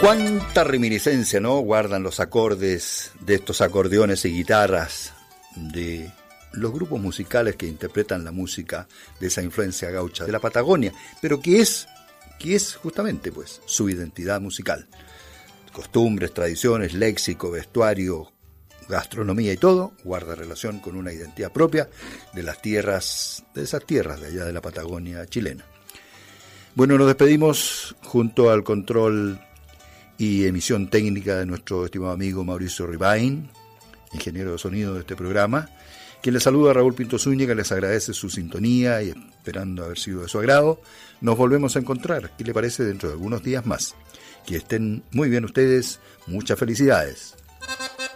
Cuánta reminiscencia, ¿no?, guardan los acordes de estos acordeones y guitarras de los grupos musicales que interpretan la música de esa influencia gaucha de la Patagonia, pero que es justamente pues su identidad musical. Costumbres, tradiciones, léxico, vestuario, gastronomía y todo guarda relación con una identidad propia de esas tierras de allá de la Patagonia chilena. Bueno, nos despedimos junto al control y emisión técnica de nuestro estimado amigo Mauricio Ribain, ingeniero de sonido de este programa, quien les saluda a Raúl Pinto Zúñiga, les agradece su sintonía y esperando haber sido de su agrado. Nos volvemos a encontrar, ¿qué le parece?, dentro de algunos días más. Que estén muy bien ustedes, muchas felicidades.